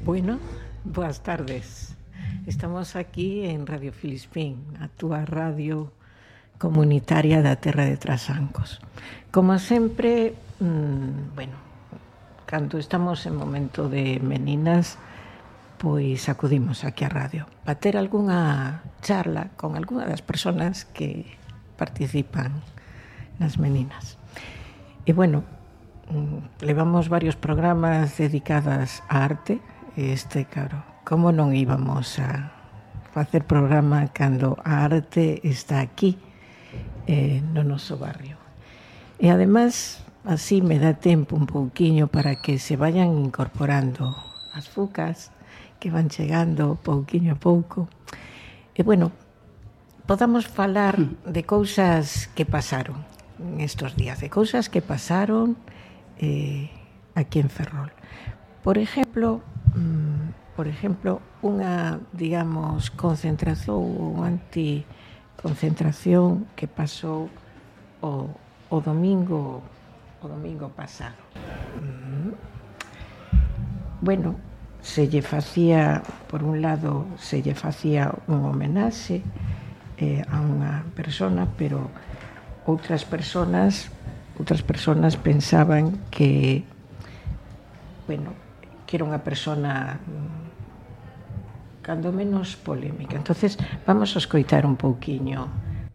Bueno, boas tardes. Estamos aquí en Radio Filispín, a túa radio comunitaria da Terra de Trasancos. Como sempre, cando estamos en momento de meninas, pois acudimos aquí á radio para ter algunha charla con algunha das persoas que participan nas meninas. E bueno, levamos varios programas dedicados á arte. Claro, como non íbamos a facer programa cando a arte está aquí no noso barrio? E ademais, así me dá tempo un pouquiño para que se vayan incorporando as fucas que van chegando pouquiño a pouco. E bueno, podamos falar de cousas que pasaron estos días, de cousas que pasaron aquí en Ferrol. Por exemplo, unha, digamos, concentración ou anticoncentración que pasou o domingo pasado. Bueno, por un lado, se lle facía un homenaxe a unha persona, pero outras persoas pensaban que era unha persona cando menos polémica. Entonces, vamos a escoitar un pouquiño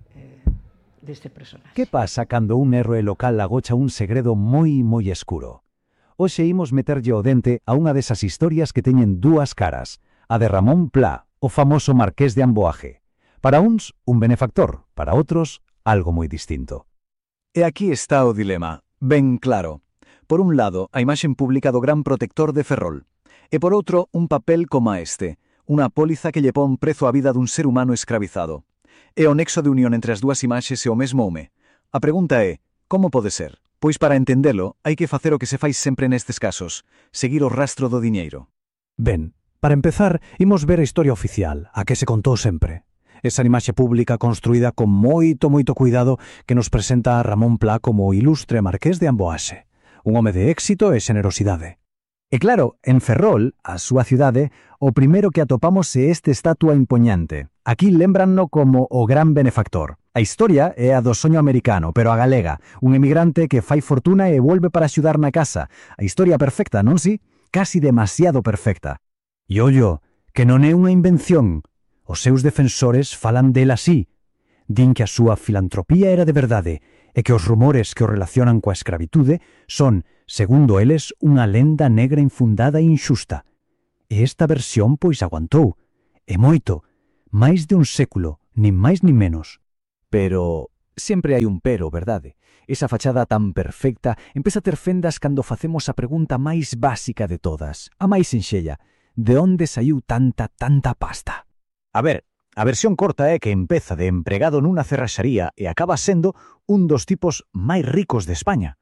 deste personaxe. Que pasa cando un héroe local agocha un segredo moi escuro? Hoxe imos meterlle o dente a unha desas historias que teñen dúas caras, a de Ramón Pla, o famoso marqués de Amboaje. Para uns, un benefactor, para outros, algo moi distinto. E aquí está o dilema, ben claro. Por un lado, a imaxe pública do gran protector de Ferrol, e por outro, un papel como este, unha póliza que lle pon prezo á vida dun ser humano escravizado. E o nexo de unión entre as dúas imaxes é o mesmo home. A pregunta é, como pode ser? Pois para entendelo, hai que facer o que se fai sempre nestes casos, seguir o rastro do diñeiro. Ben, para empezar, imos ver a historia oficial, a que se contou sempre. Esa imaxe pública construída con moito cuidado que nos presenta a Ramón Pla como o ilustre marqués de Amboaxe, un home de éxito e xenerosidade. E claro, en Ferrol, a súa cidade, o primeiro que atopamos é este estatua impoñante. Aquí lembranno como o gran benefactor. A historia é a do soño americano, pero a galega, un emigrante que fai fortuna e volve para axudar na casa. A historia perfecta, non si? Casi demasiado perfecta. E ollo, que non é unha invención. Os seus defensores falan del así. Din que a súa filantropía era de verdade e que os rumores que o relacionan coa escravitude son, segundo eles, unha lenda negra infundada e inxusta. E esta versión pois aguantou. E moito. Máis de un século, nin máis nin menos. Pero sempre hai un pero, verdade? Esa fachada tan perfecta empeza a ter fendas cando facemos a pregunta máis básica de todas, a máis sinxella. De onde saiu tanta pasta? A ver, a versión corta é que empeza de empregado nunha cerraxaría e acaba sendo un dos tipos máis ricos de España.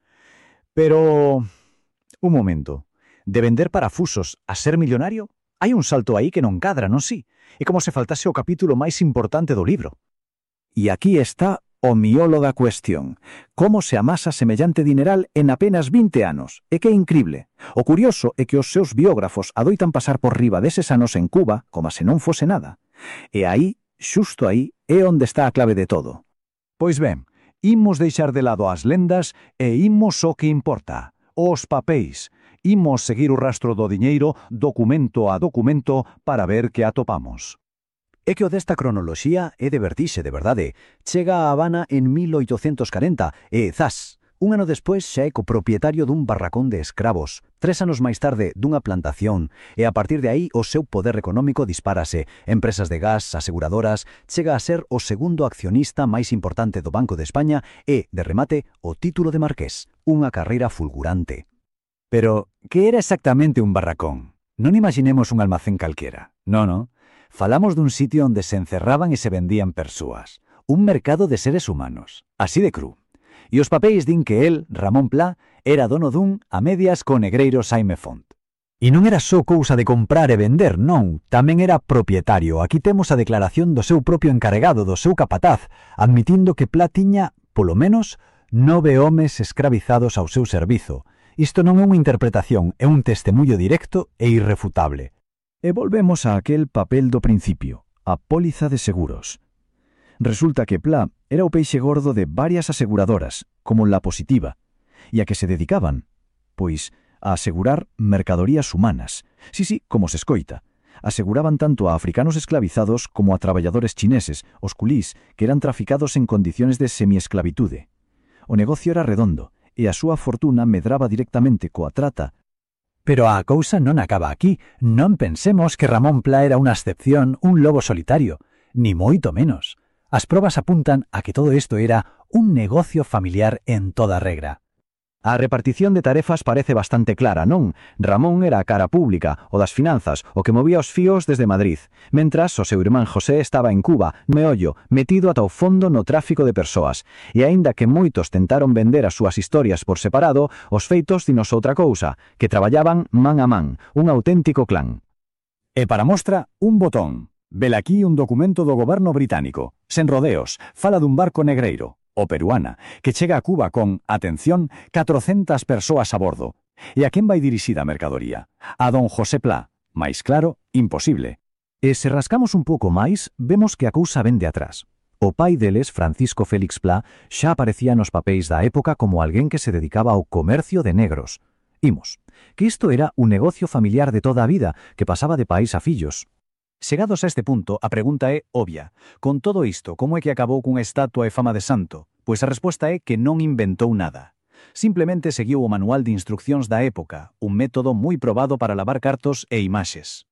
Pero, un momento, de vender parafusos a ser millonario? Hai un salto aí que non cadra, non si? É como se faltase o capítulo máis importante do libro. E aquí está o miolo da cuestión. Como se amasa semellante dineral en apenas 20 anos? É que é incrible. O curioso é que os seus biógrafos adoitan pasar por riba deses anos en Cuba como se non fose nada. E aí, xusto aí, é onde está a clave de todo. Pois ben, imos deixar de lado as lendas e imos o que importa, os papéis. Imos seguir o rastro do diñeiro, documento a documento, para ver que atopamos. É que o desta cronoloxía é de vertixe, de verdade. Chega a Habana en 1840 e, zas, un ano despois xa é copropietario dun barracón de escravos, 3 anos máis tarde dunha plantación, e a partir de aí o seu poder económico dispárase. Empresas de gas, aseguradoras, chega a ser o segundo accionista máis importante do Banco de España e, de remate, o título de marqués, unha carreira fulgurante. Pero, que era exactamente un barracón? Non imaginemos un almacén calquera. No. Falamos dun sitio onde se encerraban e se vendían persoas. Un mercado de seres humanos. Así de cru. E os papéis din que el, Ramón Pla, era dono dun a medias co negreiro Saime Font. E non era só cousa de comprar e vender, non. Tamén era propietario. Aquí temos a declaración do seu propio encarregado, do seu capataz, admitindo que Pla tiña, polo menos, 9 homes escravizados ao seu servizo. Isto non é unha interpretación, é un testemunho directo e irrefutable. E volvemos a aquel papel do principio, a póliza de seguros. Resulta que Pla era o peixe gordo de varias aseguradoras, como La Positiva, e a que se dedicaban? Pois a asegurar mercadorías humanas. Sí, como se escoita. Aseguraban tanto a africanos esclavizados como a traballadores chineses, os culís, que eran traficados en condiciones de semiesclavitude. O negocio era redondo, e a súa fortuna medraba directamente coa trata. Pero a cousa non acaba aquí. Non pensemos que Ramón Pla era unha excepción, un lobo solitario. Ni moito menos. As probas apuntan a que todo isto era un negocio familiar en toda regra. A repartición de tarefas parece bastante clara, non? Ramón era a cara pública, o das finanzas, o que movía os fíos desde Madrid, mentras o seu irmán José estaba en Cuba, meollo, metido ata o fondo no tráfico de persoas. E aínda que moitos tentaron vender as súas historias por separado, os feitos dinos outra cousa, que traballaban man a man, un auténtico clan. E para mostra, un botón. Velaquí un documento do goberno británico. Sen rodeos, fala dun barco negreiro, o Peruana, que chega a Cuba con, atención, 400 persoas a bordo. E a quen vai dirixida a mercadoría? A don José Pla. Mais claro, imposible. E se rascamos un pouco máis, vemos que a cousa ven de atrás. O pai deles, Francisco Félix Pla, xa aparecía nos papéis da época como alguén que se dedicaba ao comercio de negros. Imos, que isto era un negocio familiar de toda a vida, que pasaba de pais a fillos. Chegados a este punto, a pregunta é obvia. Con todo isto, como é que acabou cunha estatua e fama de santo? Pois a resposta é que non inventou nada. Simplemente seguiu o manual de instruccións da época, un método moi probado para lavar cartos e imaxes.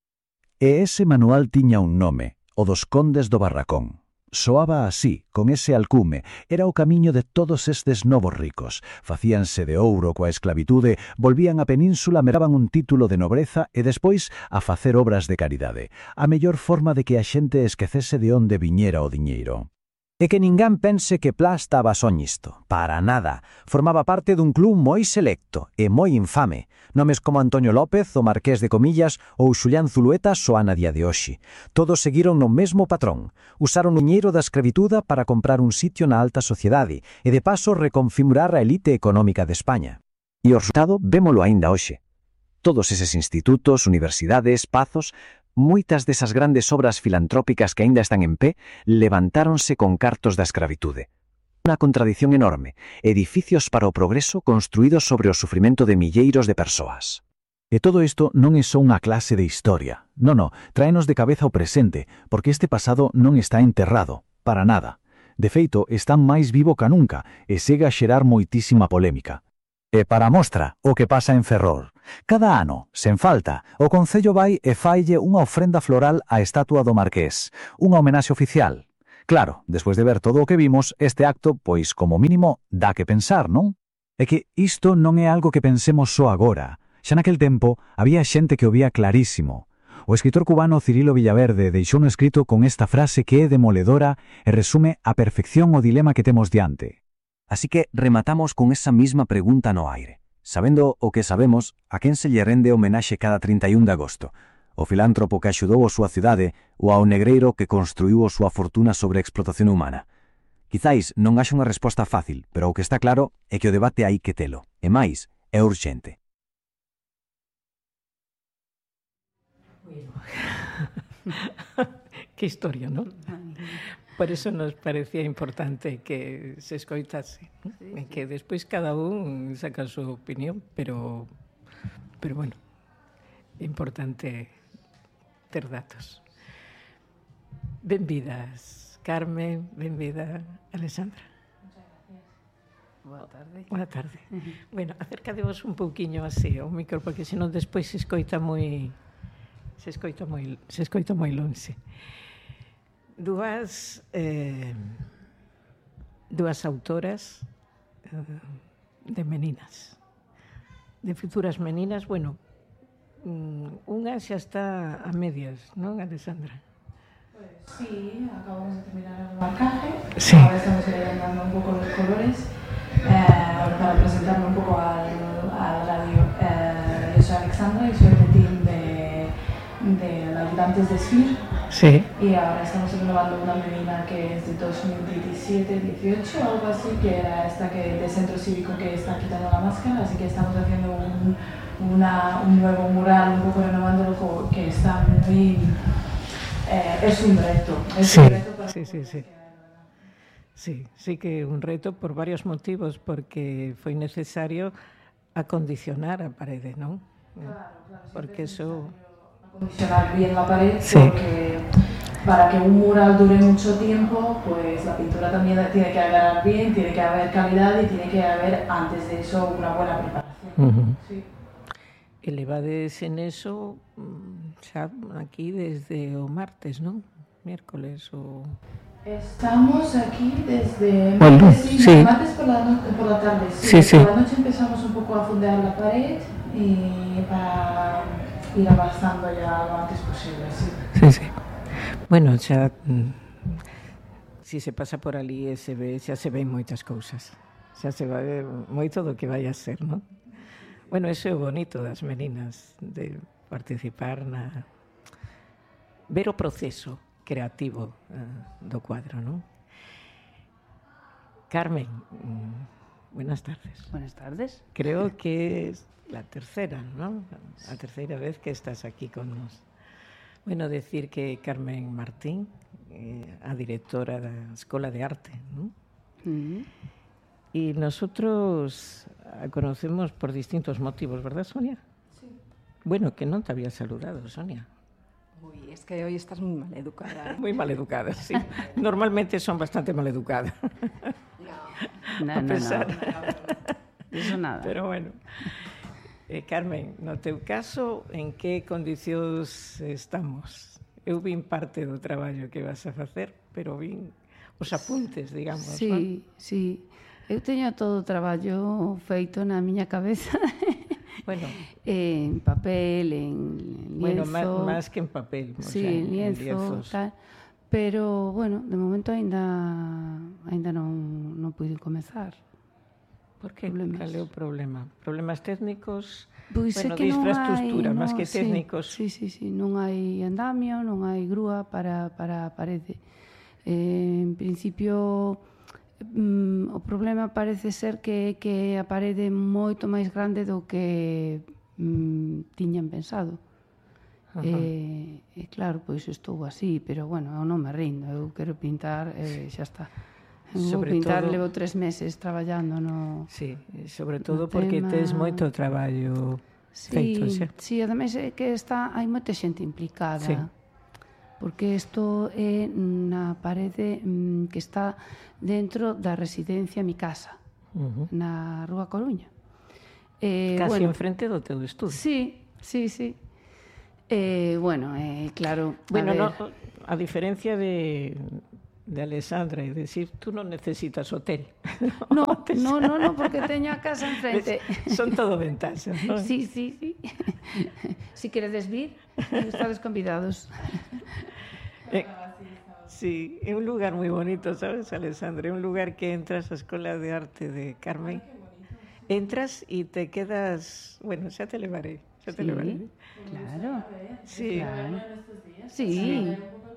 E ese manual tiña un nome, o dos Condes do Barracón. Soaba así, con ese alcume, era o camiño de todos estes novos ricos. Facíanse de ouro coa esclavitude, volvían á península, meraban un título de nobreza e despois a facer obras de caridade. A mellor forma de que a xente esquecese de onde viñera o diñeiro. E que ningán pense que Pla estaba só nisto. Para nada. Formaba parte dun club moi selecto e moi infame. Nomes como Antonio López, o Marqués de Comillas ou Xulián Zulueta soan a día de hoxe. Todos seguiron no mesmo patrón. Usaron o diñeiro da escravituda para comprar un sitio na alta sociedade e de paso reconfigurar a elite económica de España. E o resultado vémolo aínda hoxe. Todos eses institutos, universidades, pazos, moitas desas grandes obras filantrópicas que aínda están en pé, levantáronse con cartos da escravitude. Unha contradición enorme, edificios para o progreso construídos sobre o sufrimento de milleiros de persoas. E todo isto non é só unha clase de historia. Non, tráenos de cabeza o presente, porque este pasado non está enterrado, para nada. De feito, está máis vivo ca nunca e segue a xerar moitísima polémica. E para mostra, o que pasa en Ferrol. Cada ano, sen falta, o Concello vai e faille unha ofrenda floral á estatua do Marqués, unha homenaxe oficial. Claro, despois de ver todo o que vimos, este acto, pois, como mínimo, dá que pensar, non? É que isto non é algo que pensemos só agora. Xa naquel tempo, había xente que o vía clarísimo. O escritor cubano Cirilo Villaverde deixou un escrito con esta frase que é demoledora e resume a perfección o dilema que temos diante. Así que rematamos con esa misma pregunta no aire. Sabendo o que sabemos, a quen se lle rende homenaxe cada 31 de agosto? O filántropo que axudou a súa cidade ou ao negreiro que construiu a súa fortuna sobre a explotación humana? Quizáis non haxa unha resposta fácil, pero o que está claro é que o debate hai que telo. E máis, é urxente. Que historia, non? Por eso nos parecía importante que se escoitase, ¿no? Sí. Que despois cada un saca a súa opinión, pero bueno, é importante ter datos. Benvidas, Carmen, benvida, Alexandra. Boa tarde. Boa tarde. Bueno, acércadevos un pouquiño así ao micro, porque senón despois se escoita moi lonxe. Dúas autoras de meninas, de futuras meninas. Bueno, unha xa está a medias, non, Alexandra? Pues sí, acabamos de terminar el marcaje. Sí. Ahora estamos dando un poco los colores para presentarme un poco al radio. Yo soy Alexandra y soy del team de ayudantes de SFIR. Sí. Y ahora estamos renovando una menina que es de 2017-18, algo así, que era esta de centro cívico que está quitando la máscara, así que estamos haciendo un nuevo mural, un poco renovándolo, que está fin es un reto. Sí, un reto para sí. Sí que é un reto por varios motivos, porque foi necesario acondicionar a parede, non? Claro, porque eso... acondicionar bien la pared, Sí. porque para que un mural dure mucho tiempo, pues la pintura también tiene que agarrar bien, tiene que haber calidad y tiene que haber antes de eso una buena preparación. Sí. Elevades en eso xa aquí desde o martes, non? Miércoles o... Estamos aquí desde Bueno, martes, sí. martes por la tarde. Sí. Por la noche empezamos un poco a fondear la pared y para ir avanzando ya lo antes posible. Sí. Bueno, xa si se pasa por ali e se ve, xa se ven moitas cousas. Xa se vai moito do que vai a ser, non? Bueno, eso é o bonito das meninas, de participar na... ver o proceso creativo do cuadro, non? Carmen, buenas tardes. Buenas tardes. Creo que es la tercera, ¿no? La tercera vez que estás aquí con nos. Bueno, decir que Carmen Martín, a directora da Escola de Arte, ¿no? Y nosotros la conocemos por distintos motivos, ¿verdad, Sonia? Sí. Bueno, que non te había saludado, Sonia. Uy, es que hoy estás muy mal educada. Muy mal educada, sí. Normalmente son bastante mal educadas. No. A pesar. Eso nada. Pero bueno. Carmen, no teu caso, en que condicións estamos? Eu vin parte do traballo que vas a facer, pero vin os apuntes, digamos, Sí, non? sí. Eu teño todo o traballo feito na miña cabeza. Bueno, en papel, en lienzo. bueno, máis que en papel, o Sí, sea, en lienzo, tal. Pero, bueno, de momento ainda non pude comezar. Por que? Problemas. Cal é o problema? Problemas técnicos? Pois bueno, é que de non infraestructura, hai, máis que sí, técnicos. Sí, non hai andamio, non hai grúa para a parede. En principio, o problema parece ser que a parede é moito máis grande do que tiñan pensado. E claro, pois estou así, pero bueno, eu non me rindo, eu quero pintar e xa está. Vou pintar, levo 3 meses traballando no... Sí, sobre todo porque tes moito traballo feito, xa. Sí, ademais é que hai moita xente implicada. Sí. Porque isto é na parede que está dentro da residencia Mi Casa, na Rúa Coruña. Casi enfrente do teu estudio. Sí. Bueno, claro, Bueno, a diferencia de Alessandra, é dicir, tú non necesitas hotel. No, porque teño a casa enfrente. Son todo ventaxas, non? Sí. Si queredes vir, estades convidados. Sí, é un lugar moi bonito, sabes, Alessandra? É un lugar que entras á Escola de Arte de Carmen. Entras e te quedas... Bueno, xa te levaré. Claro. Sí. Claro. Sí.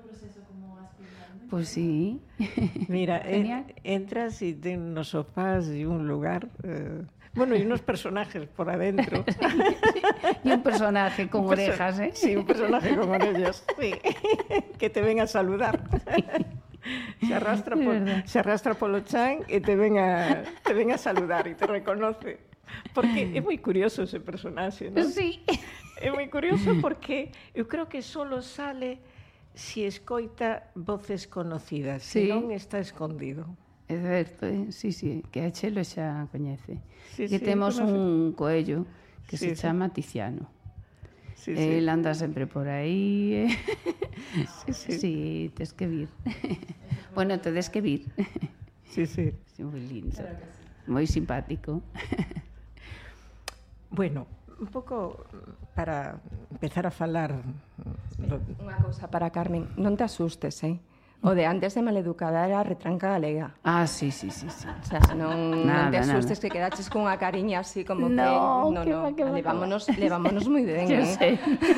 Pues sí. Mira, entras y ten unos sofás y un lugar... bueno, y unos personajes por adentro. Y un personaje con orejas, ¿eh? Sí, un personaje con orejas, sí. Que te ven a saludar. Se arrastra polo chan e te ven a saludar e te reconoce. Porque é moi curioso ese personaxe, non? Sí. É moi curioso porque eu creo que solo sale si escoita voces conocidas, sí. Se non está escondido. É certo, sí, que a Chelo xa coñece. Sí, que temos un coello que sí, se chama Tiziano. Sí. Él anda sempre por aí. Sí, tes que vir. Bueno, tedes que vir. Sí. Moi lindo. Moi simpático. Bueno, un pouco para empezar a falar... Unha cousa para Carmen, non te asustes, O de antes de maleducada era a retranca galega. Ah, sí. O sea, non te asustes que quedaches cunha cariña así como que... No, levámonos moi ben, Yo sei.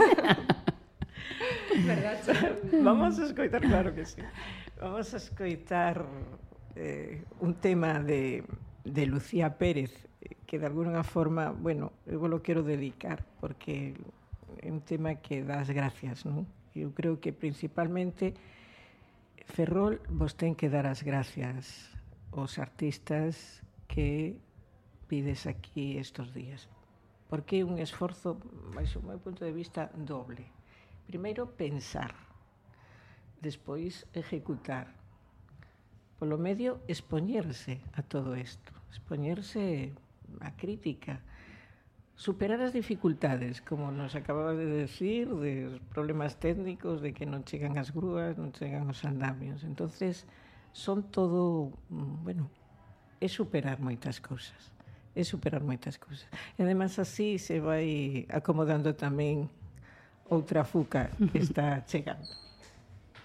Verdad? Vamos a escoitar, claro que sí. Vamos a escoitar un tema de Lucía Pérez, que de alguna forma, bueno, eu lo quero dedicar porque é un tema que das gracias, non? Eu creo que principalmente Ferrol vos ten que dar as gracias aos artistas que pides aquí estes días. Porque é un esforzo, baixo o meu punto de vista, doble. Primeiro, pensar. Despois, executar. Polo medio, expoñerse a todo isto. Expoñerse a crítica. Superar as dificultades, como nos acababa de decir, de problemas técnicos, de que non chegan as grúas, non chegan os andamios. Entonces, son todo, bueno, é superar moitas cousas. É superar moitas cousas. E además así se vai acomodando tamén outra fuca que está chegando.